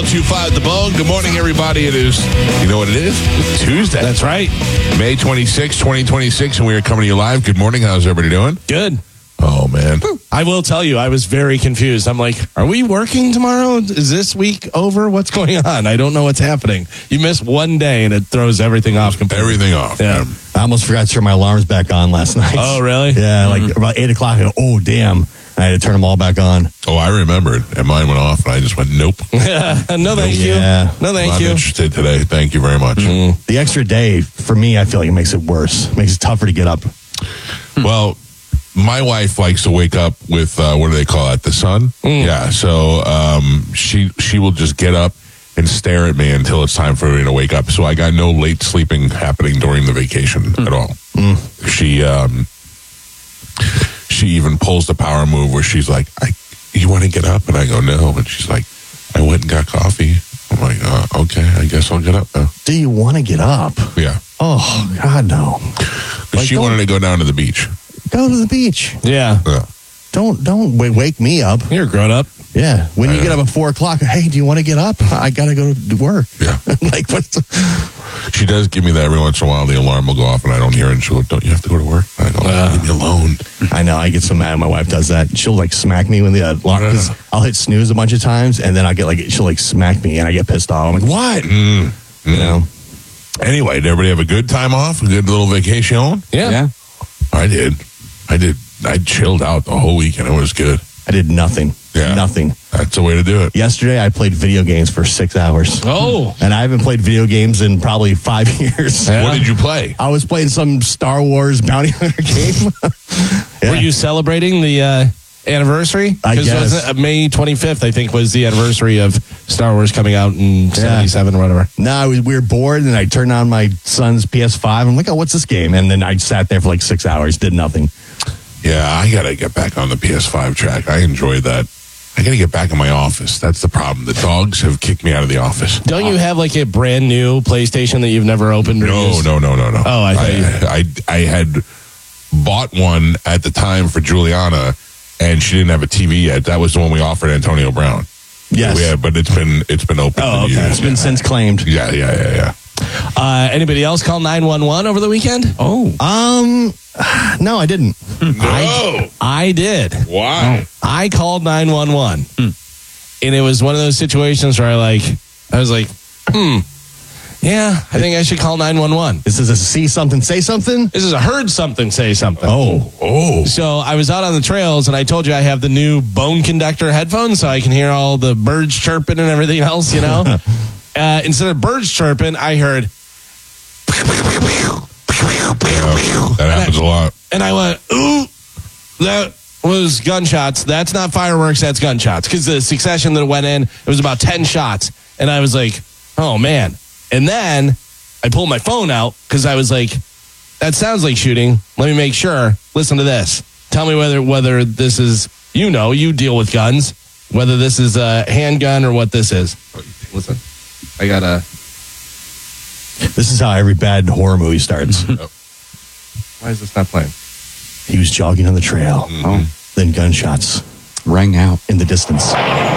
1025 The Bone. Good morning, everybody. It is, you know what it is? It's Tuesday. That's right. May 26, 2026, and we are coming to you live. Good morning. How's everybody doing? Good. Oh, man. I will tell you, I was very confused. I'm like, are we working tomorrow? Is this week over? What's going on? I don't know what's happening. You miss one day and it throws everything off completely. Everything off. Yeah. I almost forgot to turn my alarms back on last night. Oh, really? Yeah, like about 8 o'clock. I go, oh, damn. I had to turn them all back on. Oh, I remembered. And mine went off, and I just went, nope. No, thank you. Yeah. No, thank I'm you. interested today. Thank you very much. The extra day, for me, I feel like it makes it worse. It makes it tougher to get up. Well, my wife likes to wake up with, what do they call it, the sun? Yeah, so she will just get up and stare at me until it's time for me to wake up. So I got no late sleeping happening during the vacation at all. She even pulls the power move where she's like, you want to get up? And I go, no. And she's like, I went and got coffee. I'm like, okay, I guess I'll get up now. Do you want to get up? Yeah. Oh, God, no. She wanted to go down to the beach. Go to the beach. Yeah. Don't wake me up. You're a grown up. Yeah. When you get up at 4 o'clock, hey, do you want to get up? I got to go to work. Yeah. Like, what's She does give me that every once in a while. The alarm will go off and I don't hear it. And she'll go, don't you have to go to work? And I go, leave me alone. I know. I get so mad when my wife does that. She'll like smack me when the alarm, because I'll hit snooze a bunch of times and then I get like, she'll like smack me and I get pissed off. I'm like, what? You know? Anyway, did everybody have a good time off? A good little vacation? Yeah. I did. I chilled out the whole weekend. It was good. I did nothing. Yeah. Nothing. That's the way to do it. Yesterday, I played video games for 6 hours. Oh. And I haven't played video games in probably 5 years. What did you play? I was playing some Star Wars bounty hunter game. Yeah. Were you celebrating the anniversary? I guess. Wasn't it May 25th, I think, was the anniversary of Star Wars coming out in 77 or whatever. No, we were bored, and I turned on my son's PS5. I'm like, oh, what's this game? And then I sat there for like 6 hours, did nothing. Yeah, I got to get back on the PS5 track. I enjoyed that. I got to get back in my office. That's the problem. The dogs have kicked me out of the office. Don't you have like a brand new PlayStation that you've never opened or used? No. Oh, I thought I had bought one at the time for Juliana, and she didn't have a TV yet. That was the one we offered Antonio Brown. Yes. Yeah, but it's been open. Oh, okay. It's been since claimed. Yeah. Anybody else call 911 over the weekend? No, I didn't. No. I did. Why? I called 911. And it was one of those situations where I was like, yeah, I think I should call 911. This is a see something, say something? This is a heard something, say something. Oh. So I was out on the trails, and I told you I have the new bone conductor headphones, so I can hear all the birds chirping and everything else, you know? Instead of birds chirping, I heard... That happens a lot. And I went, ooh, that was gunshots. That's not fireworks, that's gunshots. Because the succession that went in, it was about 10 shots. And I was like, oh, man. And then I pulled my phone out because I was like, that sounds like shooting. Let me make sure. Listen to this. Tell me whether this is, you deal with guns, whether this is a handgun or what this is. Listen, I got a... This is how every bad horror movie starts. Why is this not playing? He was jogging on the trail. Then gunshots rang out in the distance.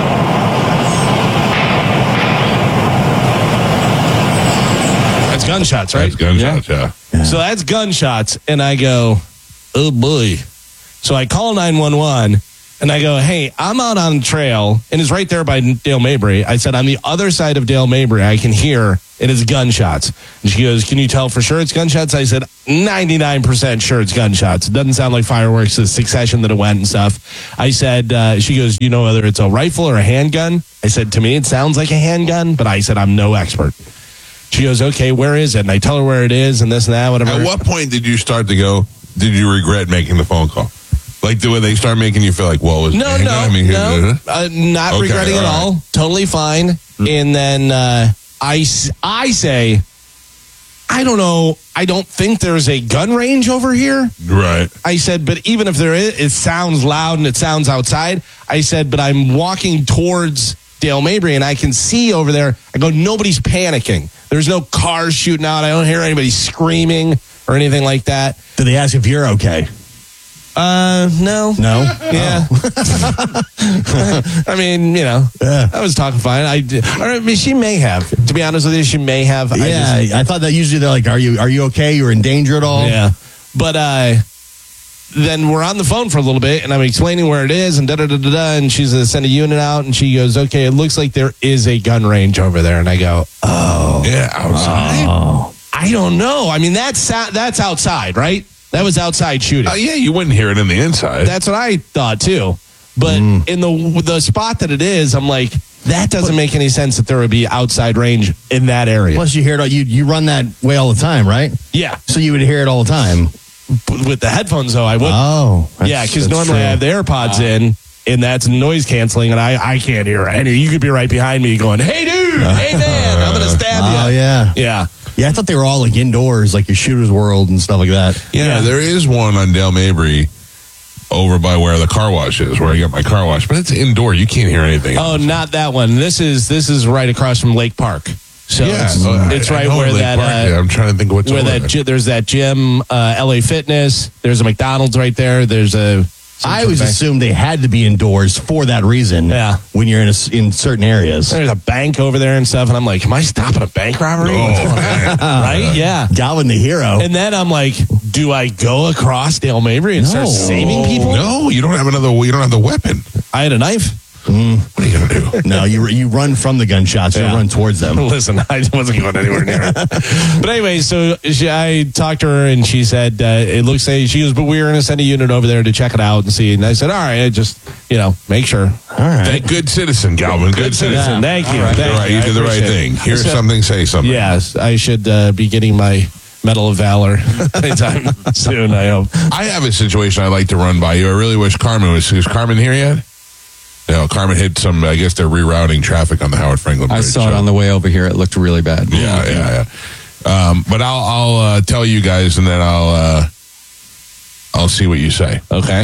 That's gunshots, right? That's gunshots, yeah. So that's gunshots. And I go, oh boy. So I call 911 and I go, hey, I'm out on the trail, and it's right there by Dale Mabry. I said, on the other side of Dale Mabry, I can hear it is gunshots. And she goes, can you tell for sure it's gunshots? I said, 99% sure it's gunshots. It doesn't sound like fireworks, the succession that it went and stuff. I said, she goes, you know whether it's a rifle or a handgun? I said, to me, it sounds like a handgun, but I said, I'm no expert. She goes, okay, where is it? And I tell her where it is and this and that, whatever. At what point did you start to go, did you regret making the phone call? Like, when they start making you feel like, well, is not Okay, regretting at all. Totally fine. And then I say, I don't know. I don't think there's a gun range over here. Right. I said, but even if there is, it sounds loud and it sounds outside. I said, but I'm walking towards Dale Mabry and I can see over there. I go, nobody's panicking. There's no cars shooting out. I don't hear anybody screaming or anything like that. Did they ask if you're okay? No. No? Yeah. I mean, I was talking fine. I mean, she may have. To be honest with you, she may have. I thought that usually they're like, are you okay? You're in danger at all? Yeah. But then we're on the phone for a little bit, and I'm explaining where it is, and da-da-da-da-da, and she's going to send a unit out, and she goes, okay, it looks like there is a gun range over there. And I go, oh. Yeah, outside. Oh. I don't know. I mean, that's outside, right? That was outside shooting. Yeah, you wouldn't hear it in the inside. That's what I thought, too. But in the spot that it is, I'm like, that doesn't make any sense that there would be outside range in that area. Plus, you hear it. You run that way all the time, right? Yeah. So you would hear it all the time. With the headphones, though, I would. Oh, yeah, because normally I have the AirPods in, and that's noise canceling, and I can't hear it. You could be right behind me going, hey, dude, hey, man, I'm going to stab you. Oh, yeah. Yeah. Yeah, I thought they were all like indoors, like your Shooter's World and stuff like that. Yeah, there is one on Dale Mabry over by where the car wash is, where I get my car wash, but it's indoor. You can't hear anything. Oh, not that one. This is right across from Lake Park. So it's right where Lake that. Park, I'm trying to think what's where over that. there. There's that gym, LA Fitness. There's a McDonald's right there. There's a. I always assumed they had to be indoors for that reason. Yeah. When you're in certain areas. There's a bank over there and stuff, and I'm like, am I stopping a bank robbery? Right? Yeah. Galvin the hero. And then I'm like, do I go across Dale Mabry and start saving people? No, you don't have the weapon. I had a knife. What are you gonna do? No, you run from the gunshots. You run towards them. Listen, I wasn't going anywhere near it. But anyway, so I talked to her, and she said, it looks like she goes, but we were going to send a unit over there to check it out and see. And I said, all right, just, make sure. All right. Good citizen, Galvin. Good citizen. Thank you. Right. Thank you. You did the right thing. Hear something, say something. Yes, I should be getting my Medal of Valor anytime soon, I hope. I have a situation I'd like to run by you. I really wish Carmen was. Is Carmen here yet? No, Carmen hit some. I guess they're rerouting traffic on the Howard Franklin Bridge. I saw it on the way over here. It looked really bad. Yeah. But I'll tell you guys, and then I'll see what you say. Okay.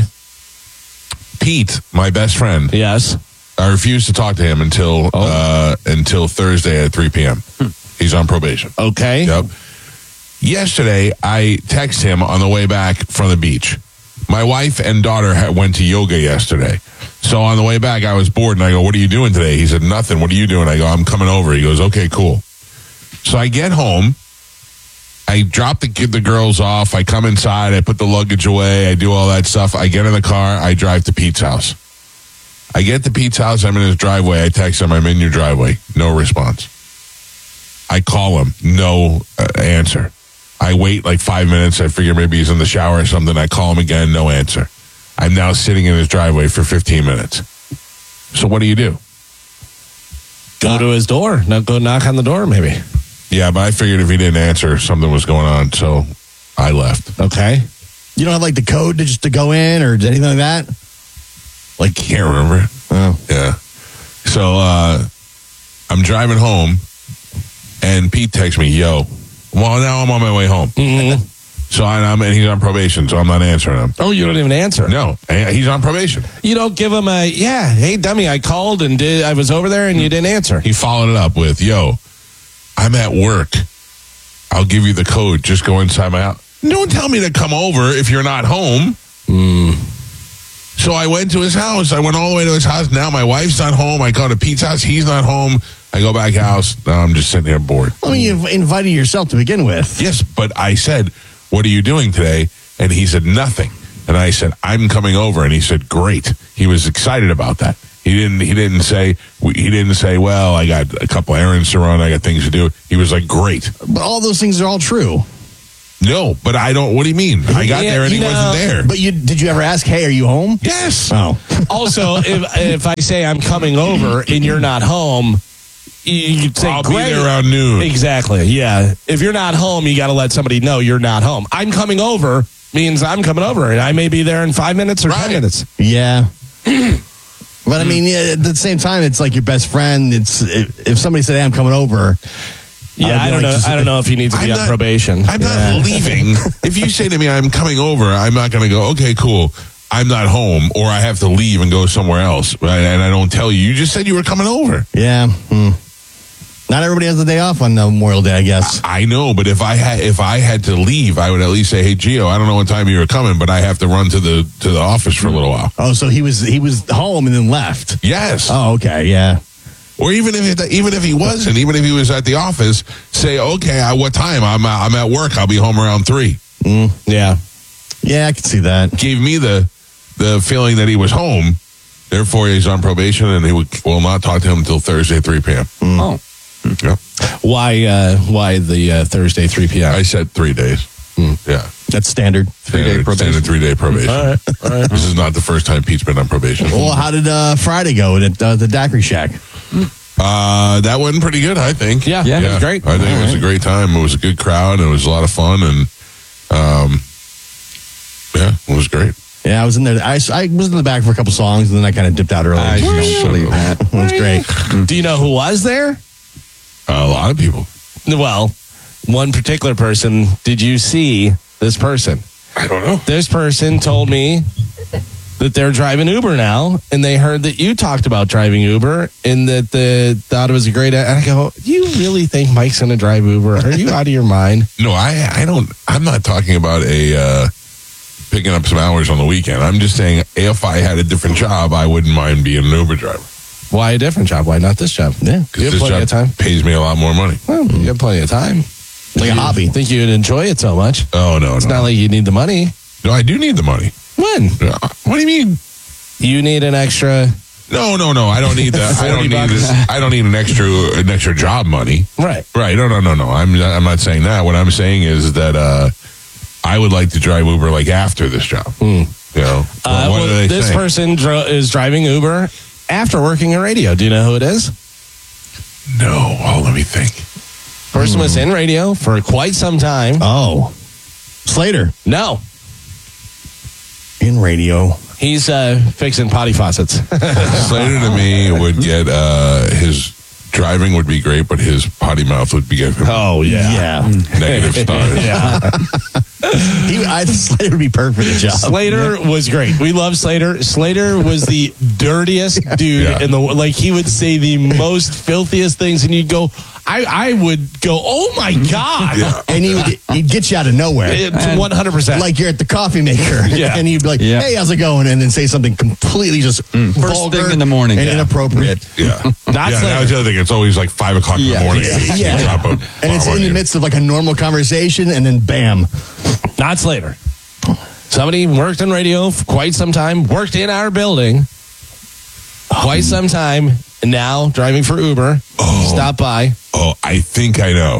Pete, my best friend. Yes. I refuse to talk to him until Thursday at 3 p.m. He's on probation. Okay. Yep. Yesterday, I text him on the way back from the beach. My wife and daughter went to yoga yesterday. So on the way back, I was bored, and I go, what are you doing today? He said, nothing. What are you doing? I go, I'm coming over. He goes, okay, cool. So I get home. I drop the girls off. I come inside. I put the luggage away. I do all that stuff. I get in the car. I drive to Pete's house. I get to Pete's house. I'm in his driveway. I text him, I'm in your driveway. No response. I call him. No answer. I wait like 5 minutes. I figure maybe he's in the shower or something. I call him again. No answer. I'm now sitting in his driveway for 15 minutes. So what do you do? Go to his door. No, go knock on the door, maybe. Yeah, but I figured if he didn't answer, something was going on. So I left. Okay. You don't have like the code to go in or anything like that? Like, can't remember. Oh. Yeah. So I'm driving home, and Pete texts me, yo, well, now I'm on my way home. Mm-hmm. So and he's on probation, so I'm not answering him. Oh, you don't even answer? No, he's on probation. You don't give him hey, dummy, I called and I was over there and you didn't answer. He followed it up with, yo, I'm at work. I'll give you the code. Just go inside my house. Don't tell me to come over if you're not home. So I went to his house. I went all the way to his house. Now my wife's not home. I go to Pete's house. He's not home. I go back house. Now I'm just sitting here bored. I mean, you've invited yourself to begin with. Yes, but I said, what are you doing today? And he said, nothing. And I said, I'm coming over. And he said, great. He was excited about that. He didn't say, well, I got a couple errands to run. I got things to do. He was like, great. But all those things are all true. No, but I don't. What do you mean? I got there and he wasn't there. But did you ever ask, hey, are you home? Yes. Oh. Also, if I say I'm coming over and you're not home, you say, I'll great. be there around noon. Exactly. Yeah. If you're not home, you got to let somebody know you're not home. I'm coming over means I'm coming over, and I may be there in 5 minutes or 10 minutes. Yeah. But I mean, at the same time, it's like your best friend. If somebody said, hey, I'm coming over. Yeah, I don't know. I don't know if he needs to be on probation. I'm not leaving. If you say to me, I'm coming over, I'm not going to go, okay, cool. I'm not home, or I have to leave and go somewhere else. Right? And I don't tell you. You just said you were coming over. Yeah. Not everybody has the day off on Memorial Day, I guess. I know, but if I had to leave, I would at least say, "Hey, Gio, I don't know what time you were coming, but I have to run to the office for a little while." Oh, so he was home and then left. Yes. Oh, okay, yeah. Or even if he wasn't, even if he was at the office, say, "Okay, what time? I'm at work. I'll be home around 3." Yeah. Yeah, I can see that. Gave me the feeling that he was home. Therefore, he's on probation, and he will not talk to him until Thursday, 3 p.m. Oh. Yeah. Why the Thursday 3 p.m.? I said 3 days. Yeah. That's standard. 3-day probation. Standard 3-day probation. All right. This is not the first time Pete's been on probation. Well, how did Friday go at the Daiquiri Shack? That went pretty good, I think. Yeah, it was great. I think it was a great time. It was a good crowd. It was a lot of fun, and it was great. Yeah, I was in there. I was in the back for a couple songs, and then I kind of dipped out early. I don't believe that. It was great. Do you know who was there? A lot of people. Well, one particular person. Did you see this person? I don't know. This person told me that they're driving Uber now, and they heard that you talked about driving Uber, and that they thought it was a great. And I go, "Do you really think Mike's going to drive Uber? Are you out of your mind?" No, I don't. I'm not talking about picking up some hours on the weekend. I'm just saying, if I had a different job, I wouldn't mind being an Uber driver. Why a different job? Why not this job? Yeah, You have This plenty job of time. pays me a lot more money. Well, you have plenty of time. like a hobby. Think you'd enjoy it so much? Oh no, It's not like you need the money. no, I do need the money. When? What do you mean? You need an extra. No. I don't need that. I don't need this. I don't need an extra job money. Right. Right. No. I'm not saying that. What I'm saying is that I would like to drive Uber like after this job. You know, what do they this say? person is driving Uber after working in radio. Do you know who it is? No. Oh, let me think. Person was in radio for quite some time. Oh, Slater No, in radio. he's fixing potty faucets. Slater to me would get his driving would be great, but his potty mouth would be giving him Oh yeah. negative stars. Slater would be perfect at the job. Slater was great. We love Slater. Slater was the dirtiest dude Yeah. in the like. He would say the most filthiest things, and you'd go. I would go. Oh my god! Yeah. And he'd get you out of nowhere. 100%. Like you're at the coffee maker, Yeah. and he'd be like, Yeah. "Hey, how's it going?" And then say something completely just vulgar thing in the morning. and Yeah. inappropriate. Yeah. Not yeah, Slater. that was the other thing. It's always like 5 o'clock in the Yeah. morning. Yeah. You drop a And it's bomb on in the you. midst of like a normal conversation, and then bam. Not Slater. Somebody worked in radio for quite some time. Worked in our building quite some time. And now driving for Uber. Stop by. Oh, I think I know.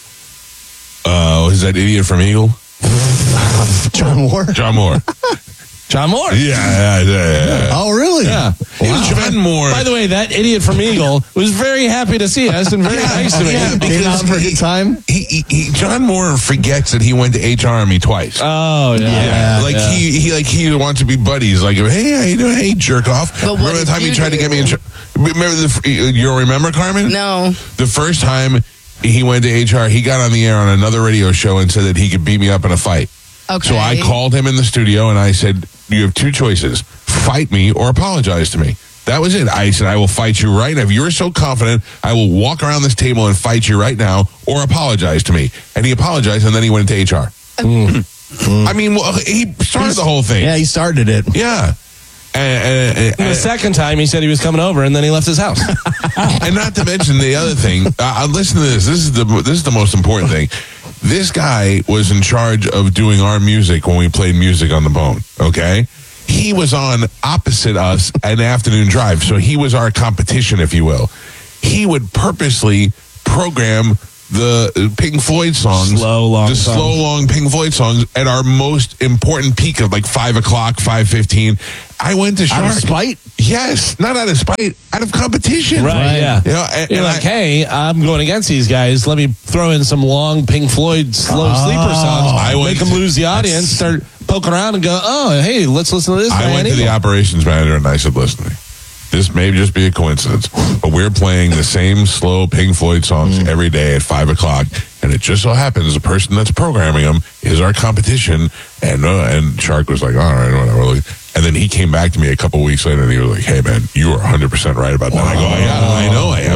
Is that idiot from Eagle? John Moore. John Moore. John Moore. Yeah. Oh, really? Yeah. John Moore. By the way, that idiot from Eagle was very happy to see us and very nice to me. Yeah, Came out for a good time. John Moore forgets that he went to HR me twice. Oh yeah. He wants to be buddies. Like, hey, how you doing? Hey, jerk off. But what Remember the did time he you tried to get me in? do? Remember you remember, Carmen? No. The first time he went to HR, he got on the air on another radio show and said that he could beat me up in a fight. Okay. So I called him in the studio and I said, "You have two choices: fight me or apologize to me." That was it. I said, "I will fight you right now. If you're so confident, I will walk around this table and fight you right now, or apologize to me." And he apologized, and then he went into HR. I mean, well, he started the whole thing. Yeah, he started it. Yeah. And the second time, he said he was coming over, and then he left his house. And not to mention the other thing. Listen to this. This is the most important thing. This guy was in charge of doing our music when we played Music on the Bone. Okay, he was on opposite us an afternoon drive, so he was our competition, if you will. He would purposely program the Pink Floyd songs, Slow, long songs. slow, long Pink Floyd songs at our most important peak of like 5 o'clock, 5:15. I went to Shark. Out of spite? Yes, not out of spite, out of competition. Right, yeah. You know, and You're like, I- hey, I'm going against these guys. Let me throw in some long Pink Floyd slow sleeper songs. I went Make them to- lose the audience, start poking around and go, oh, hey, let's listen to this guy. I went to the operations manager and I said, "Listen to me. This may just be a coincidence, but we're playing the same slow Pink Floyd songs every day at 5 o'clock, and it just so happens the person that's programming them is our competition." And Shark was like, "All right, whatever." And then he came back to me a couple weeks later and he was like, "Hey, man, you are 100% right about that." I go, "Yeah, I know I am." He goes,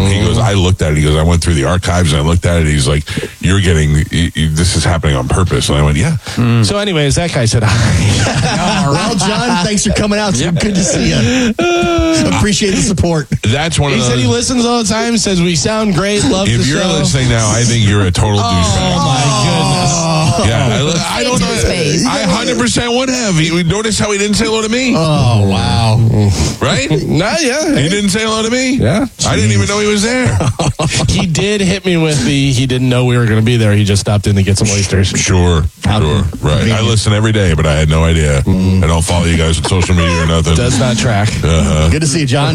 I looked at it. He goes, I went through the archives and I looked at it. He's like, this is happening on purpose. And I went, yeah. So anyways, that guy said hi. Well, John, thanks for coming out. It's good to see you. Appreciate the support. That's one of He those. said he listens all the time, says we sound great, loves the If show. you're listening now, I think you're a total douchebag. Oh my goodness. Yeah, I don't know. Into his face. I 100% would have. Notice how he didn't say hello to me, Oh, wow. right? Nah, yeah. He didn't say hello to me. Yeah. I didn't even know he was there. He did hit me with he didn't know we were going to be there. He just stopped in to get some oysters. Sure. Right. I listen every day, but I had no idea. I don't follow you guys on social media or nothing. Does not track. Good to see you, John.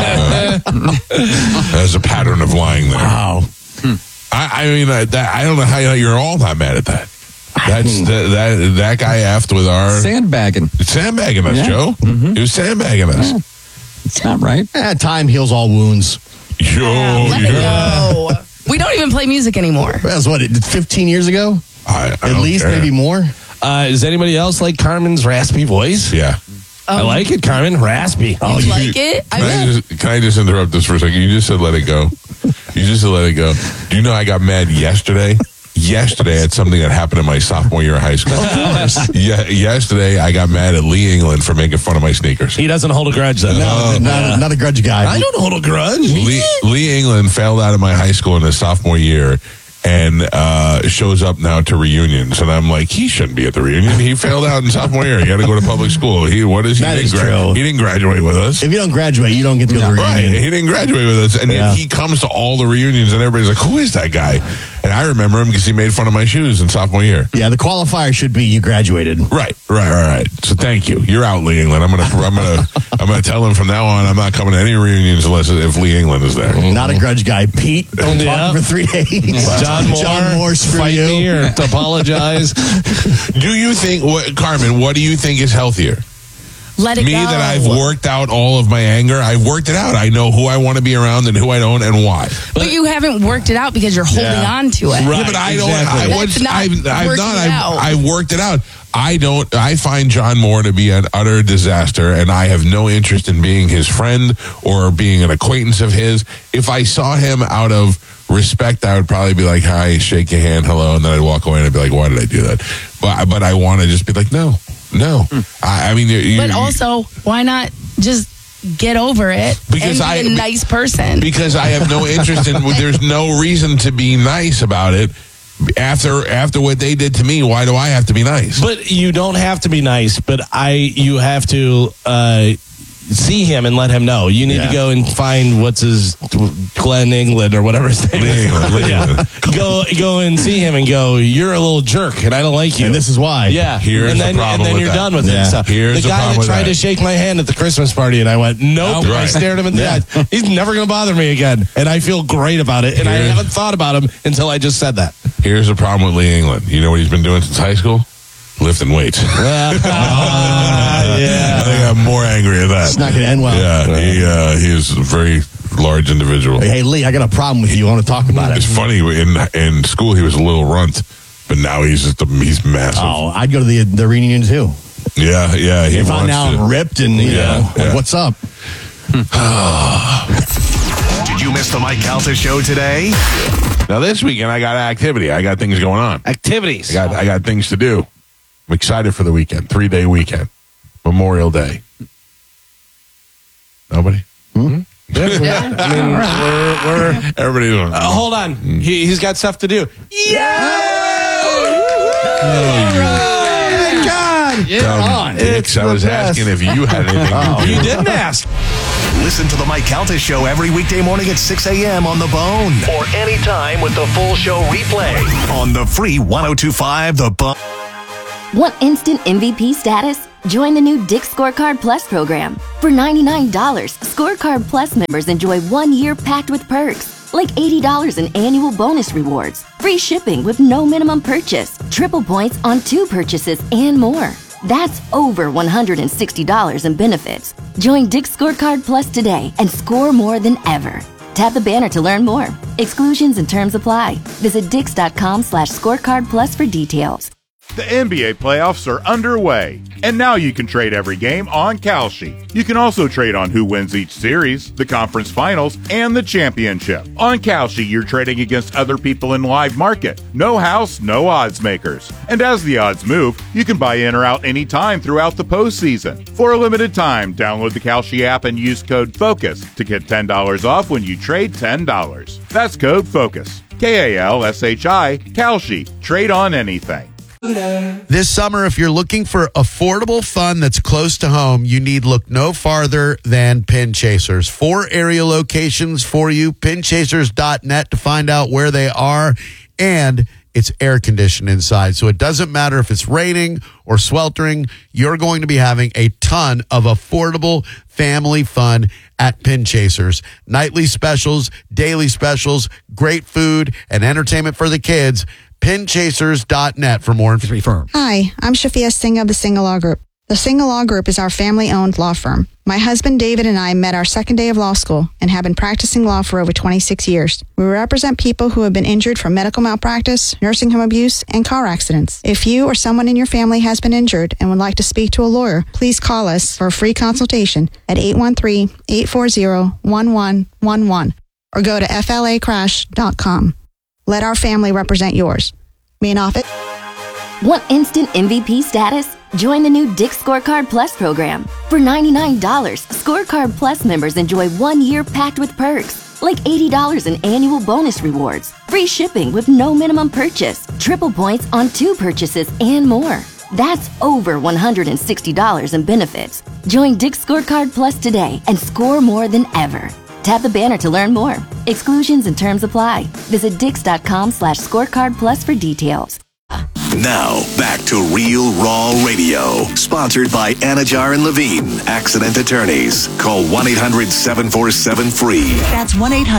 There's a pattern of lying there. Wow. I mean, I don't know how you're all not mad at that. That's that guy effed with our Sandbagging. sandbagging us, Yeah. Joe. He was sandbagging us. It's not right. Time heals all wounds. Let it go. We don't even play music anymore. That was 15 years ago? I At don't least, care. maybe more? Does anybody else like Carmen's raspy voice? Yeah. I like it, Carmen. Raspy. Oh, you like it? Can I just interrupt this for a second? You just said let it go. You just said let it go. Do you know I got mad yesterday? Yesterday at something that happened in my sophomore year of high school. Yesterday I got mad at Lee England for making fun of my sneakers. He doesn't hold a grudge, though. Not a grudge guy. I don't hold a grudge. Lee England failed out of my high school in his sophomore year and shows up now to reunions. And I'm like, he shouldn't be at the reunion. He failed out in sophomore year. He had to go to public school. That is true. He didn't graduate with us. If you don't graduate, you don't get to go to the Right. reunion. He didn't graduate with us. And yet he comes to all the reunions and everybody's like, who is that guy? And I remember him because he made fun of my shoes in sophomore year. Yeah, the qualifier should be you graduated. Right. So thank you. You're out, Lee England. I'm gonna tell him from now on I'm not coming to any reunions unless if Lee England is there. Not a grudge guy. Pete, don't talk for 3 days. John Moore, screw fight you. me or to apologize. Do you think, Carmen? What do you think is healthier? Let it Me go. that I've worked out all of my anger. I've worked it out. I know who I want to be around and who I don't and why. But you haven't worked it out because you're holding on to it. Right. Yeah, but I don't. exactly. That's not I've worked it out. I find John Moore to be an utter disaster, and I have no interest in being his friend or being an acquaintance of his. If I saw him out of respect, I would probably be like, hi, shake your hand, hello, and then I'd walk away and I'd be like, why did I do that? But I want to just be like, no. I mean, But also, why not just get over it Because and be a nice person? because I have no interest in. There's no reason to be nice about it. After what they did to me, why do I have to be nice? But you don't have to be nice, but you have to see him and let him know. You need to go and find Glenn England or whatever his name is. Go and see him and go, you're a little jerk and I don't like you. And this is why. Yeah. Here's and the then, problem and then with you're that. done with Yeah. it. So Here's the the guy problem that with tried that. to shake my hand at the Christmas party and I went, nope. Right. I stared him in the eye. He's never going to bother me again. And I feel great about it. And I Here's- haven't thought about him until I just said that. Here's the problem with Lee England. You know what he's been doing since high school? Lifting weights. I think I'm more angry at that. It's not going to end well. Yeah, he is a very large individual. Hey, Lee, I got a problem with you. I want to talk about It's it. funny in school he was a little runt, but now he's massive. Oh, I'd go to the reunion too. Yeah. He If I'm wants now to. ripped and, you know, like, what's up? Did you miss the Mike Calta show today? Now this weekend I got activity. I got things going on. Activities. I got things to do. I'm excited for the weekend. 3-day weekend. Memorial Day. Nobody? I mean, we're Everybody doing hold on. He's got stuff to do. Dicks, I was asking if you had anything to do. You didn't ask. Listen to the Mike Calta show every weekday morning at 6 a.m. on The Bone. Or anytime with the full show replay on the free 102.5 The Bone. Want instant MVP status? Join the new Dick's Scorecard Plus program. For $99, Scorecard Plus members enjoy 1 year packed with perks, like $80 in annual bonus rewards, free shipping with no minimum purchase, triple points on 2 purchases, and more. That's over $160 in benefits. Join Dick's Scorecard Plus today and score more than ever. Tap the banner to learn more. Exclusions and terms apply. Visit dix.com/scorecard plus for details. The NBA playoffs are underway, and now you can trade every game on Kalshi. You can also trade on who wins each series, the conference finals, and the championship. On Kalshi, you're trading against other people in live market. No house, no odds makers. And as the odds move, you can buy in or out anytime throughout the postseason. For a limited time, download the Kalshi app and use code FOCUS to get $10 off when you trade $10. That's code FOCUS. Kalshi, Kalshi. Trade on anything. This summer, if you're looking for affordable fun that's close to home, you need look no farther than Pin Chasers. 4 area locations for you, pinchasers.net to find out where they are, and it's air conditioned inside. So it doesn't matter if it's raining or sweltering, you're going to be having a ton of affordable family fun at Pin Chasers. Nightly specials, daily specials, great food, and entertainment for the kids. Pinchasers.net for more information. Hi, I'm Shafia Singh of the Singh Law Group. The Singh Law Group is our family-owned law firm. My husband David and I met our second day of law school and have been practicing law for over 26 years. We represent people who have been injured from medical malpractice, nursing home abuse, and car accidents. If you or someone in your family has been injured and would like to speak to a lawyer, please call us for a free consultation at 813-840-1111 or go to flacrash.com. Let our family represent yours. Main office. Want instant MVP status? Join the new Dick's Scorecard Plus program. For $99, Scorecard Plus members enjoy 1 year packed with perks, like $80 in annual bonus rewards, free shipping with no minimum purchase, triple points on 2 purchases, and more. That's over $160 in benefits. Join Dick's Scorecard Plus today and score more than ever. Tap the banner to learn more. Exclusions and terms apply. Visit dix.com/scorecard plus for details. Now, back to Real Raw Radio. Sponsored by Anajar and Levine, accident attorneys. Call 1-800-747-FREE. That's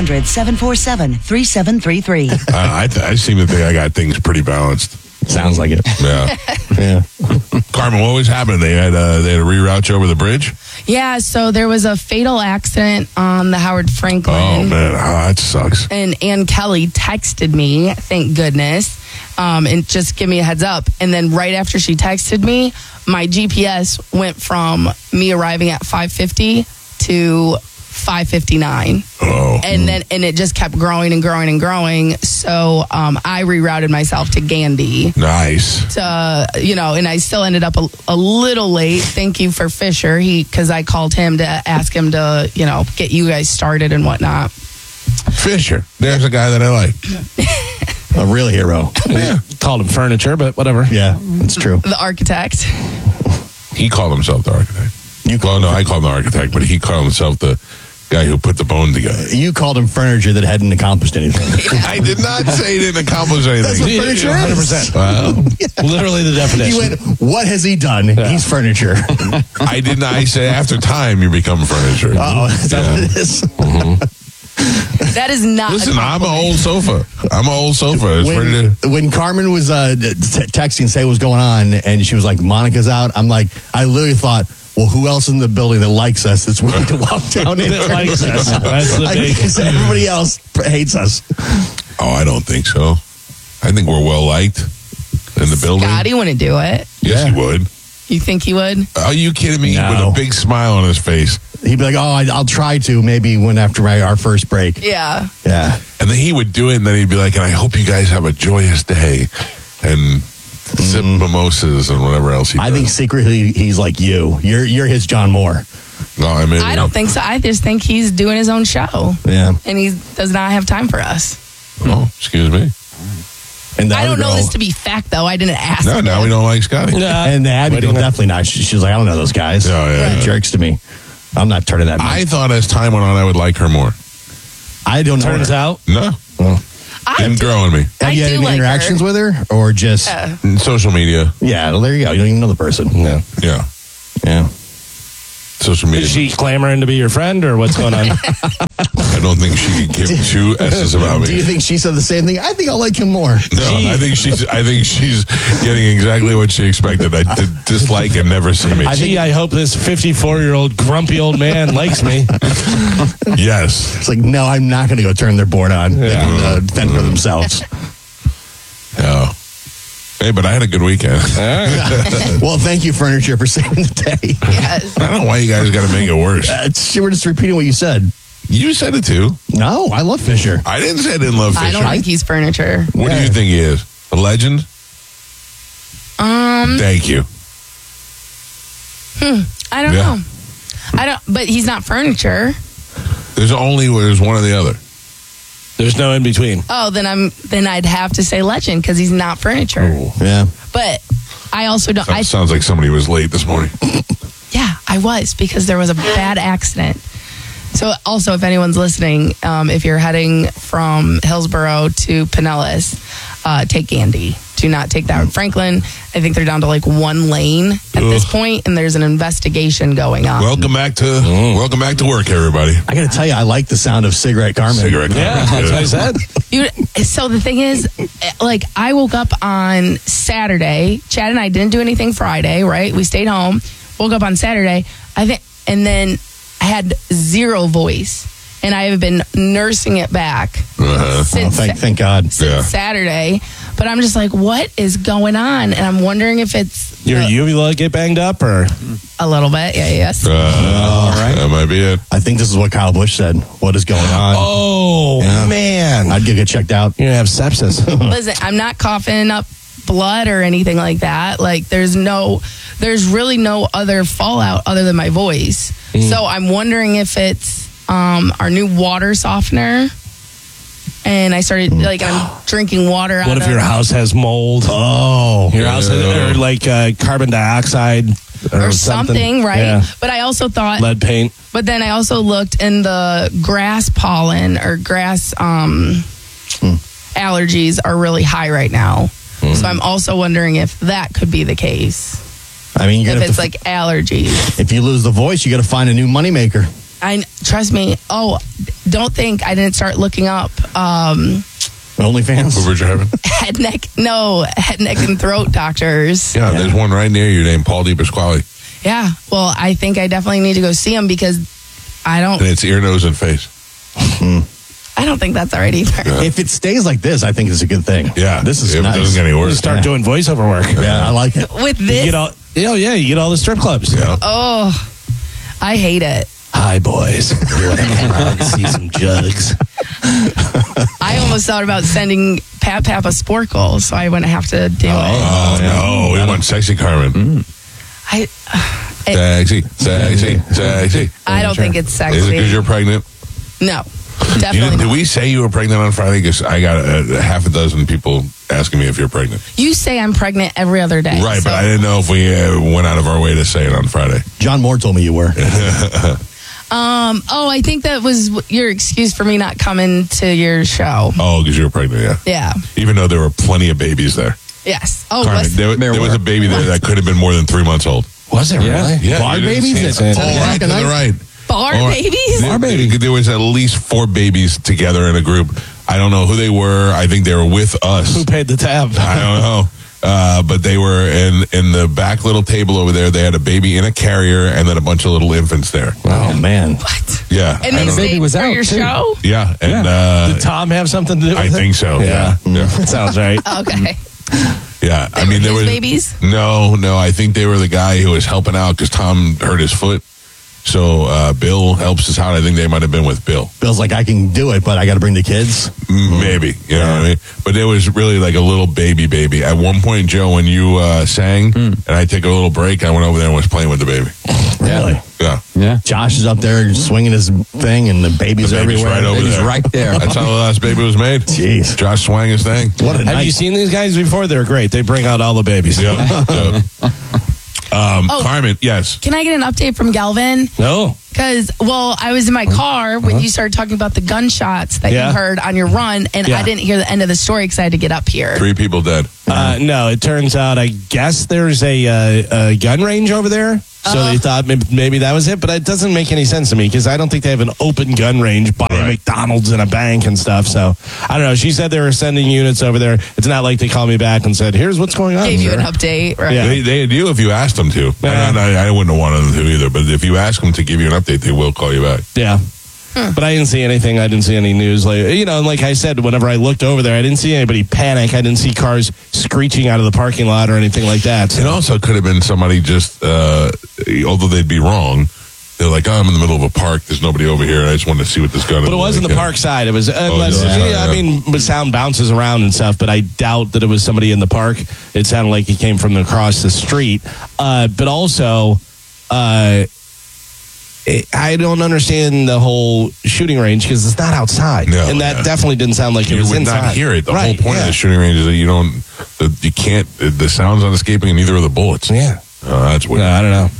1-800-747-3733. I seem to think I got things pretty balanced. Sounds like it. Yeah. Yeah. Carmen, what was happening? They had to reroute you over the bridge? Yeah, so there was a fatal accident on the Howard Franklin. Oh, man. That sucks. And Ann Kelly texted me, thank goodness, and just give me a heads up. And then right after she texted me, my GPS went from me arriving at 5:50 to 5:59. Oh. And it just kept growing and growing and growing. So I rerouted myself to Gandy. Nice. And I still ended up a little late. Thank you for Fisher. Because I called him to ask him to, get you guys started and whatnot. Fisher. There's a guy that I like. A real hero. Yeah. Called him furniture, but whatever. Yeah, it's true. The architect. He called himself the architect. I called him the architect, but he called himself the guy who put the bone together. You called him furniture that hadn't accomplished anything. I did not say he didn't accomplish anything. That's what furniture is. 100%. Wow. Literally the definition. He went, what has he done? Yeah. He's furniture. I did not. I say after time you become furniture. Oh, is that what it is? Mm-hmm. That is not. Listen, I'm an old sofa. When Carmen was texting, say what was going on, and she was like, Monica's out, I'm like, I literally thought, well, who else in the building that likes us that's willing to walk down and that likes us? That's the big. Everybody else hates us. Oh, I don't think so. I think we're well liked in the building. Scotty wouldn't do it. Yes, he would. You think he would? Are you kidding me? No. With a big smile on his face. He'd be like, oh, I'll try to maybe when after our first break. Yeah. Yeah. And then he would do it, and then he'd be like, and I hope you guys have a joyous day. And sip mimosas and whatever else he does. I think secretly he's like you. You're his John Moore. No, I mean, I don't think so. I just think he's doing his own show. Yeah. And he does not have time for us. Oh, excuse me. And I don't know this to be fact, though. I didn't ask. No, now we don't like Scotty. And the Abby girl definitely not. She was like, I don't know those guys. Yeah. Jerks to me. I'm not turning that. I thought as time went on, I would like her more. I don't know. Turns out, no. Well, didn't grow on me. have you had any interactions with her, or just social media? Yeah, well, there you go. You don't even know the person. No. Yeah. Yeah. Social media. Is she clamoring to be your friend, or what's going on? I don't think she could give 2 S's about me. Do you think she said the same thing? I think I'll like him more. No, I think she's getting exactly what she expected. I dislike and never see me. I hope this 54-year-old grumpy old man likes me. Yes. It's like, no, I'm not going to go turn their board on. They can fend for themselves. Yeah. Hey, but I had a good weekend. Well, thank you, Furniture, for saving the day. Yes. I don't know why you guys got to make it worse. We're just repeating what you said. You said it too. No, I love Fisher. I didn't say I didn't love Fisher. I don't think he's furniture. What do you think he is? A legend? Thank you. I don't Yeah. know. But he's not furniture. There's one or the other. There's no in between. Oh, then I'd have to say legend because he's not furniture. Yeah. But I also don't. Sounds like somebody was late this morning. Yeah, I was because there was a bad accident. So also, if anyone's listening, if you're heading from Hillsborough to Pinellas, take Gandy. Do not take that. Franklin, I think they're down to like one lane at this point, and there's an investigation going on. Welcome back to work, everybody. I got to tell you, I like the sound of Cigarette Carmen. Cigarette Carmen. Yeah, that's what I said. So the thing is, like, I woke up on Saturday. Chad and I didn't do anything Friday, right? We stayed home. Woke up on Saturday, and then I had zero voice, and I have been nursing it back since Thank God. Saturday. But I'm just like, what is going on? And I'm wondering if it's Your uvula get banged up or a little bit. Yeah, yes. All right. That might be it. I think this is what Kyle Busch said. What is going on? oh man, I'd get checked out. you're gonna have sepsis. Listen, I'm not coughing up blood or anything like that. Like, there's really no other fallout other than my voice. So I'm wondering if it's our new water softener. And I started, I'm drinking water out What if your house has mold? Oh. Your house has, or like carbon dioxide or something, right? Yeah. But I also thought Lead paint. But then I also looked in the grass pollen or grass allergies are really high right now. So I'm also wondering if that could be the case. I mean, if it's like allergies. If you lose the voice, you got to find a new moneymaker. Trust me. Oh, don't think I didn't start looking up OnlyFans? head, neck, and throat doctors. Yeah, there's one right near you named Paul DiPasquale. Yeah. Well, I think I definitely need to go see him because And it's ear, nose, and face. I don't think that's all right either. Yeah. If it stays like this, I think it's a good thing. Yeah. This is If nice. it doesn't get any worse. Start doing voiceover work. Yeah, I like it. With You this, get all, you get all the strip clubs. Yeah. oh, I hate it. Hi, boys. You want to come out and see some jugs? I almost thought about sending Pap a sporkle so I wouldn't have to do it. Oh, no. We want sexy Carmen. Sexy. I don't think it's sexy. Is it because you're pregnant? No, definitely Did not. we say you were pregnant on Friday? Because I got a half a dozen people asking me if you're pregnant. You say I'm pregnant every other day. Right, so- but I didn't know if we went out of our way to say it on Friday. John Moore told me you were. I think that was your excuse for me not coming to your show. Oh, because you were pregnant, yeah. Yeah. Even though there were plenty of babies there. Yes. Oh, Carmen, was, there was a baby there that could have been more than 3 months old. Was it really? Yeah, Bar you didn't babies see at it. 10 o'clock at To the night? right. bar Or- babies? There was at least 4 babies together in a group. I don't know who they were. I think they were with us. Who paid the tab? I don't know. But they were in the back little table over there. They had a baby in a carrier and then a bunch of little infants there. Oh, man. What? Yeah. And they stayed was for out, your too. show? Yeah. And Did Tom have something to do with I it? think so. Yeah. Sounds right. Okay. Yeah. I They mean, were there his was babies? No. I think they were the guy who was helping out because Tom hurt his foot. So Bill helps us out. I think they might have been with Bill. Bill's like, I can do it, but I got to bring the kids. Maybe. You know what I mean? But there was really like a little baby. At one point, Joe, when you sang and I took a little break, I went over there and was playing with the baby. Really? Yeah. Yeah. Josh is up there swinging his thing, and the baby's The baby's everywhere. right over He's there. right there. That's how the last baby was made. Jeez. Josh swang his thing. What a Have night. you seen these guys before? They're great. They bring out all the babies. Yep. Carmen, yes. Can I get an update from Galvin? No. Because, I was in my car when you started talking about the gunshots that Yeah. you heard on your run, and Yeah. I didn't hear the end of the story because I had to get up here. 3 people dead. No, it turns out, I guess there's a gun range over there. So they thought maybe that was it, but it doesn't make any sense to me because I don't think they have an open gun range by a McDonald's and a bank and stuff. So I don't know. She said they were sending units over there. It's not like they called me back and said, "Here's what's going on." Gave you sir." an update, right? Yeah. They do if you ask them to. Yeah. I wouldn't have wanted them to either, but if you ask them to give you an update, they will call you back. Yeah. But I didn't see anything. I didn't see any news. And like I said, whenever I looked over there, I didn't see anybody panic. I didn't see cars screeching out of the parking lot or anything like that. So. It also could have been somebody just, although they'd be wrong, they're like, I'm in the middle of a park. There's nobody over here. I just wanted to see what this gun is. But it was in the park side. It was, sound bounces around and stuff, but I doubt that it was somebody in the park. It sounded like it came from across the street. But also, I don't understand the whole shooting range because it's not outside. No, and that definitely didn't sound like it was would inside. not hear it. The Right, whole point of the shooting range is that you can't, the sound's not escaping, and neither are the bullets. Yeah. That's weird. I don't know.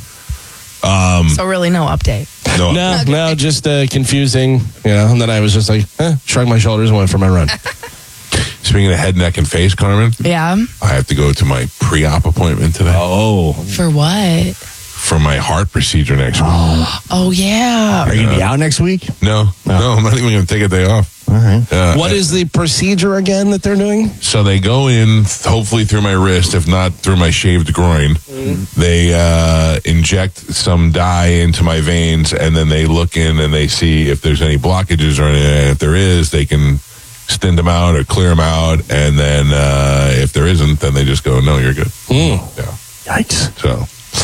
So really no update. No, just confusing, and then I was just like, shrugged my shoulders and went for my run. Speaking of head, neck, and face, Carmen, Yeah. I have to go to my pre-op appointment today Oh. For what? for my heart procedure next week. Oh, yeah. Are you going to be out next week? No, I'm not even going to take a day off. All right. What is the procedure again that they're doing? So they go in, hopefully through my wrist, if not through my shaved groin. They inject some dye into my veins, and then they look in and they see if there's any blockages or anything. And if there is, they can stint them out or clear them out. And then if there isn't, then they just go, no, you're good. Yeah. Yikes. So,